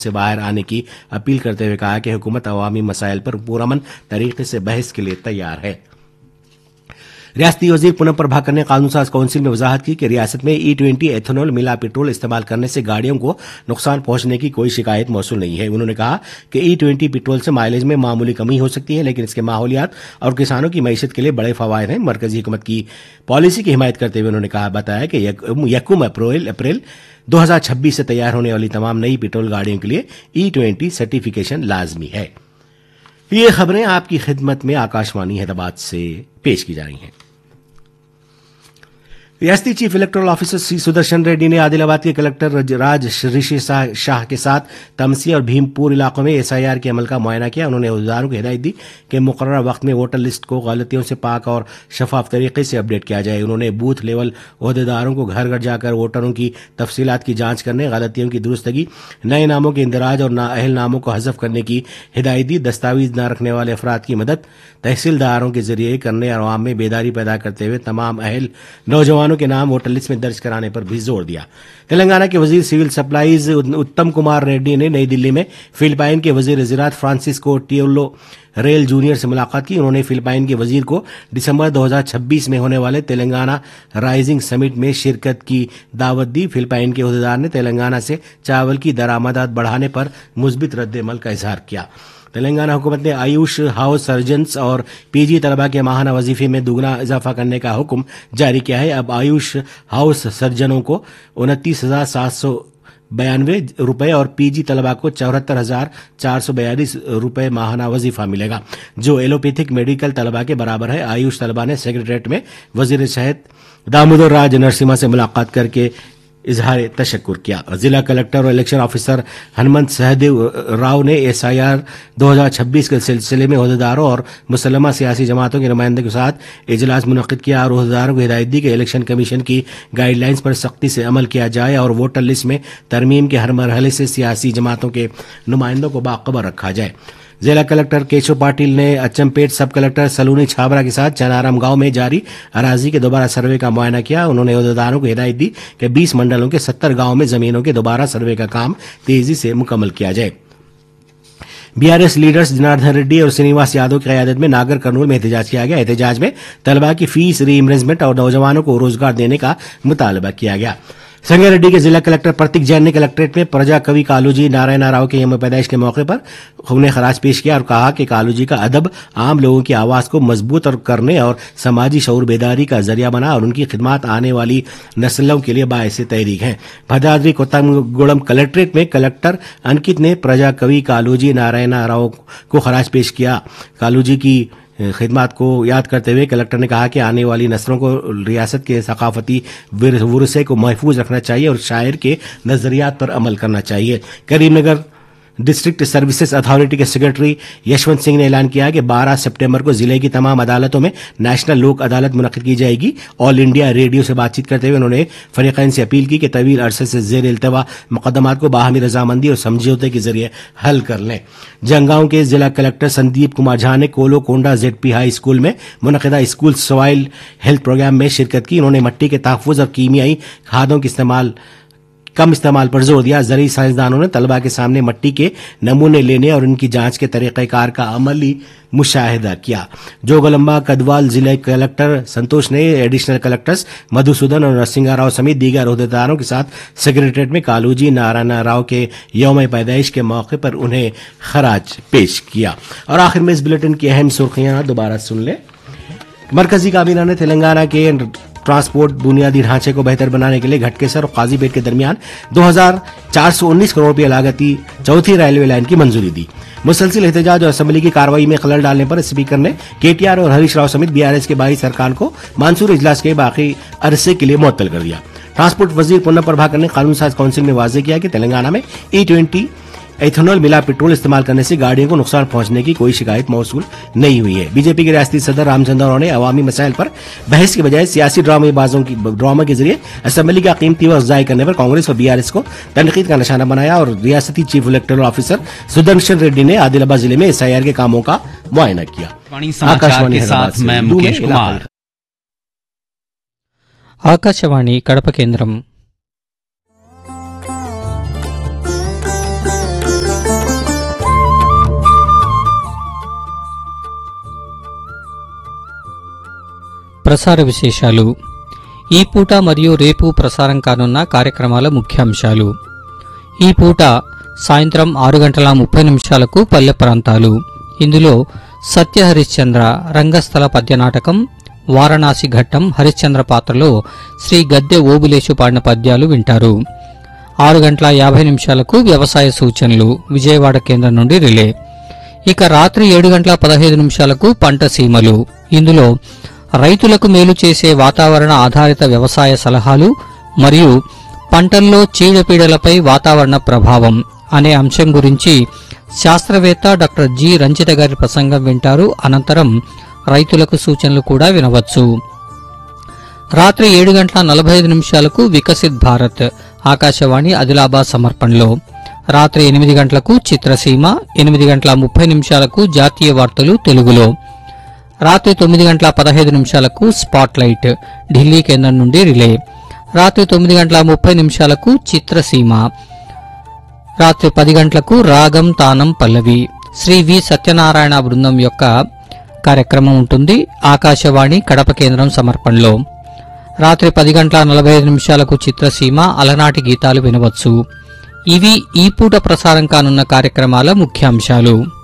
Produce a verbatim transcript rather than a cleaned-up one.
से बाहर आने की अपील करते हुए कहा कि हुकूमत अवामी मसाइल पर पुरअमन तरीके से बहस के लिए तैयार है। रियासती वजीर पूनम प्रभाकर ने कानून साज काउंसिल में वजाहत की कि रियासत में ई ट्वेंटी एथेनॉल मिला पेट्रोल इस्तेमाल करने से गाड़ियों को नुकसान पहुंचने की कोई शिकायत मौसूल नहीं है। उन्होंने कहा कि ई ट्वेंटी पेट्रोल से माइलेज में मामूली कमी हो सकती है, लेकिन इसके माहौलियात और किसानों की मईशत के लिए बड़े फवायद हैं। मरकजी हुकूमत की पॉलिसी की हिमायत करते हुए उन्होंने कहा बताया कि यकम अप्रैल अप्रैल दो हजार छब्बीस से तैयार होने वाली तमाम नई पेट्रोल गाड़ियों के लिए ई ट्वेंटी सर्टिफिकेशन लाजमी है। ये खबरें आपकी खिदमत में आकाशवाणी हैदराबाद से पेश की जा रही हैं। रियासती चीफ इलेक्टोरल ऑफिसर सी सुदर्शन रेड्डी ने आदिलाबाद के कलेक्टर राज ऋषि शाह के साथ तमसी और भीमपुर इलाकों में एसआईआर के अमल का मुआयना किया। उन्होंने अहदेदारों को हिदायत दी कि मुकर्रर वक्त में वोटर लिस्ट को गलतियों से पाक और शफाफ तरीके से अपडेट किया जाए। उन्होंने बूथ लेवल अहदेदारों को घर घर जाकर वोटरों की तफसीलात की जांच करने, गलतियों की दुरुस्तगी, नए नामों के इंदराज और नाअहल नामों को हज़फ करने की हिदायत दी। दस्तावेज न रखने वाले अफराद की मदद तहसीलदारों के जरिए करने और आवाम में बेदारी पैदा करते हुए तमाम अहल नौजवानों के नाम वोटर लिस्ट में दर्ज कराने पर भी जोर दिया। तेलंगाना के वजीर सिविल सप्लाईज उत्तम कुमार रेड्डी ने नई दिल्ली में फिलिपाइन के वजीर ज़राअत फ्रांसिस्को टियोलो रेल जूनियर से मुलाकात की। उन्होंने फिलिपाइन के वजीर को दिसंबर दो हजार छब्बीस में होने वाले तेलंगाना राइजिंग समिट में शिरकत की दावत दी। फिलिपाइन के अहदेदार ने तेलंगाना से चावल की दरामदात बढ़ाने पर मुस्बित रद्द-ए-अमल का इजहार किया। तेलंगाना हुकूमत ने आयुष हाउस सर्जन्स और पीजी तलबा के माहाना वजीफे में दुगना इजाफा करने का हुक्म जारी किया है। अब आयुष हाउस सर्जनों को उनतीस हजार सात सौ बयानवे रुपए और पीजी तलबा को चौहत्तर हजार चार सौ बयालीस रुपए माहाना वजीफा मिलेगा, जो एलोपैथिक मेडिकल तलबा के बराबर है। आयुष तलबा ने सेक्रेटरीट में वजीर सेहत दामोदर राज नरसिम्हा से मुलाकात करके इजहार तशक्कुर किया। जिला कलेक्टर और इलेक्शन ऑफिसर हनुमंत सहदेव राव ने एसआईआर दो हजार छब्बीस के सिलसिले में अहदेदारों और मुसल्लमा सियासी जमातों के नुमाइंदों के साथ इजलास मुनक्किद किया और अहदेदारों को हिदायत दी कि इलेक्शन कमीशन की गाइडलाइंस पर सख्ती से अमल किया जाए और वोटर लिस्ट में तरमीम के हर मरहले से सियासी जमातों के नुमाइंदों को बाखबर रखा जाए। जिला कलेक्टर केशव पाटिल ने अचमपेट सब कलेक्टर सलूनी छाबरा के साथ चनाराम गांव में जारी अराजी के दोबारा सर्वे का मुआयना किया। उन्होंने अहदेदारों को हिदायत दी कि बीस मंडलों के सत्तर गांवों में जमीनों के दोबारा सर्वे का काम तेजी से मुकम्मल किया जाए। बीआरएस लीडर्स जनार्दन रेड्डी और श्रीनिवास यादव की क़यादत में नागर कर्नूल में एहतजाज किया गया। एहतजाज में तलबा की फीस रीइंबर्समेंट और नौजवानों को रोजगार देने का मुतालबा किया गया। संजय रेड्डी के जिला कलेक्टर प्रतीक जैन ने कलेक्ट्रेट में प्रजा कवि कालूजी नारायण राव के यौम पैदाइश के मौके पर खून खराज पेश किया और कहा कि कालूजी का अदब आम लोगों की आवाज को मजबूत और करने और समाजी शऊर बेदारी का जरिया बना और उनकी खिदमत आने वाली नस्लों के लिए बायसे तहरीक है। भद्राद्री कोत्तागुड़म कलेक्ट्रेट में कलेक्टर अंकित ने प्रजा कवि कालूजी नारायण राव को खराज पेश किया। कालूजी की खिदमत को याद करते हुए कलेक्टर ने कहा कि आने वाली नस्लों को रियासत के सकाफती विरसे को महफूज रखना चाहिए और शायर के नजरियात पर अमल करना चाहिए। करीमनगर डिस्ट्रिक्ट सर्विसेज अथॉरिटी के सेक्रेटरी यशवंत सिंह ने ऐलान किया कि बारह सितंबर को जिले की तमाम अदालतों में नेशनल लोक अदालत मुनक्किद की जाएगी। ऑल इंडिया रेडियो से बातचीत करते हुए उन्होंने फरीकैन से अपील की कि तवील अरसे से जेर इल्तवा मुकदमात को बाहमी रजामंदी और समझौते के जरिए हल कर लें। जंगांव के जिला कलेक्टर संदीप कुमार झा ने कोलो कोंडा जेडपी हाई स्कूल में मुनक्किदा स्कूल सॉइल हेल्थ प्रोग्राम में शिरकत की। उन्होंने मिट्टी के तहफ़्फ़ुज़ और कीमियाई खादों के इस्तेमाल कम इस्तेमाल पर जोर दिया। ज़रूरी साइंसदानों ने तलबा के सामने मिट्टी के नमूने लेने और उनकी जांच के तरीक़ाकार का अमली मुशाहिदा किया। जोगलम्बा कदवाल जिले कलेक्टर संतोष ने एडिशनल कलेक्टर्स मधुसूदन और नरसिंगा राव समेत दीगर अहदेदारों के साथ सेक्रेटरीट में कालूजी नारायण राव के यौम पैदाइश के मौके पर उन्हें खराज पेश किया। और आखिर में इस बुलेटिन की अहम सुर्खियां दोबारा सुन लें। मरकजी काबीना ने तेलंगाना के ट्रांसपोर्ट बुनियादी ढांचे को बेहतर बनाने के लिए घटकेसर और काजीपेट के दरमियान दो हजार चार सौ उन्नीस करोड़ रुपये लागती चौथी रेलवे लाइन की मंजूरी दी। मुसलसिल एहतजाज और असेंबली की कार्रवाई में खलल डालने पर स्पीकर ने केटीआर और हरीश राव समेत बीआरएस के बाईस अरकान को मानसूर इजलास के बाकी अरसे के लिए मुअत्तल कर दिया। ट्रांसपोर्ट वजीर पूनम प्रभाकर ने कानून साज काउंसिल में वाजे किया कि तेलंगाना में ई ट्वेंटी एथेनॉल मिला पेट्रोल इस्तेमाल करने से गाड़ियों को नुकसान पहुंचने की कोई शिकायत मौसूल नहीं हुई है। बीजेपी के रियासती सदर रामचंद्र राव ने अवामी मसाइल पर बहस के बजाय सियासी ड्रामेबाजों की ड्रामा के जरिए असेंबली का कीमती वक्त ज़ाय करने पर कांग्रेस और बीआरएस को तनकीद का निशाना बनाया। और रियासती chief electoral officer Sudarshan Reddy ने आदिलाबाद जिले में एसआईआर के कामों का मुआयना किया। आकाशवाणी के साथ मैं मुकेश कुमार। ఆకాశవాణి కడప కేంద్రం ప్రసార విశేషాలు. ఈ పూట మరియు రేపు ప్రసారం కానున్న కార్యక్రమాల ముఖ్యాంశాలు. ఈ పూట సాయంత్రం ఆరు గంటల ముప్పై నిమిషాలకు పల్లె ప్రాంతాలు. ఇందులో సత్య హరిశ్చంద్ర రంగస్థల పద్యనాటకం వారణాసి ఘట్టం హరిశ్చంద్ర పాత్రలో శ్రీ గద్దె ఓబులేషు పాడిన పద్యాలు వింటారు. ఆరు గంటల యాభై నిమిషాలకు వ్యవసాయ సూచనలు విజయవాడ కేంద్రం నుండి రిలే. ఇక రాత్రి ఏడు గంటల పదహైదు నిమిషాలకు పంట సీమలు. ఇందులో రైతులకు మేలు చేసే వాతావరణ ఆధారిత వ్యవసాయ సలహాలు మరియు పంటల్లో చీడపీడలపై వాతావరణ ప్రభావం అనే అంశం గురించి శాస్త్రవేత్త డాక్టర్ జి రంజిత గారి ప్రసంగం వింటారు. అనంతరం రైతులకు సూచనలు కూడా వినవచ్చు. రాత్రి ఏడు గంటల నలభై ఐదు నిమిషాలకు వికసిత్ భారత్ ఆకాశవాణి ఆదిలాబాద్ సమర్పణలో. రాత్రి ఎనిమిది గంటలకు చిత్రసీమ, ఎనిమిది గంటల ముప్పై నిమిషాలకు జాతీయ వార్తలు తెలుగులో. రాత్రి తొమ్మిది గంటల పదహైదు నిమిషాలకు స్పాట్ లైట్ ఢిల్లీ కేంద్రం నుండి రిలే. రాత్రి తొమ్మిది గంటల ముప్పై నిమిషాలకు చిత్రసీమ. రాత్రి పది గంటలకు రాగం తానం పల్లవి శ్రీ వి సత్యనారాయణ బృందం యొక్క కార్యక్రమం ఉంటుంది. ఆకాశవాణి కడప కేంద్రం సమర్పణలో. రాత్రి పది గంటల నలభై ఐదు నిమిషాలకు చిత్రసీమ అలనాటి గీతాలు వినవచ్చు. ఇవి ఈ పూట ప్రసారం కానున్న కార్యక్రమాల ముఖ్యాంశాలు.